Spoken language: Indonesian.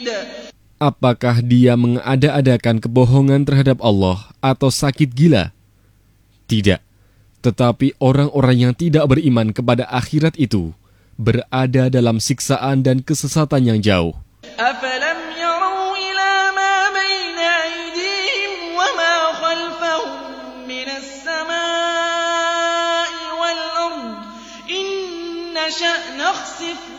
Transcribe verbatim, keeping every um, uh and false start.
Apakah dia mengada-adakan kebohongan terhadap Allah atau sakit gila? Tidak. Tetapi orang-orang yang tidak beriman kepada akhirat itu berada dalam siksaan dan kesesatan yang jauh. أَفَلَمْ يَرَوْا إِلَى مَا بَيْنَ أَيْدِيهِمْ وَمَا خَلْفَهُم مِّنَ السَّمَاءِ وَالْأَرْضِ إِن نَّشَأْ نَخْسِفْ